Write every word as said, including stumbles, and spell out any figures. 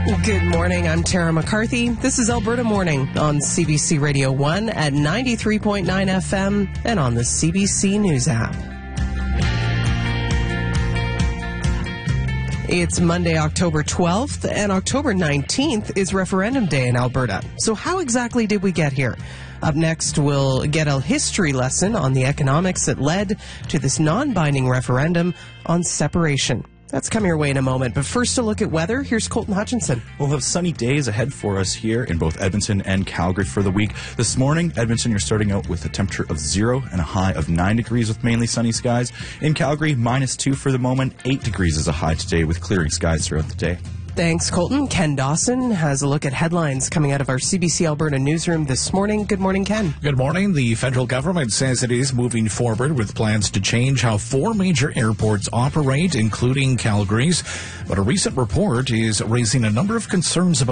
Good morning. I'm Tara McCarthy. This is Alberta Morning on C B C Radio one at ninety-three point nine F M and on the C B C News app. It's Monday, October twelfth, and October nineteenth is Referendum Day in Alberta. So how exactly did we get here? Up next, we'll get a history lesson on the economics that led to this non-binding referendum on separation. That's coming your way in a moment. But first, a look at weather. Here's Colton Hutchinson. We'll have sunny days ahead for us here in both Edmonton and Calgary for the week. This morning, Edmonton, you're starting out with a temperature of zero and a high of nine degrees with mainly sunny skies. In Calgary, minus two for the moment. Eight degrees is a high today with clearing skies throughout the day. Thanks, Colton. Ken Dawson has a look at headlines coming out of our C B C Alberta newsroom this morning. Good morning, Ken. Good morning. The federal government says it is moving forward with plans to change how four major airports operate, including Calgary's. But a recent report is raising a number of concerns about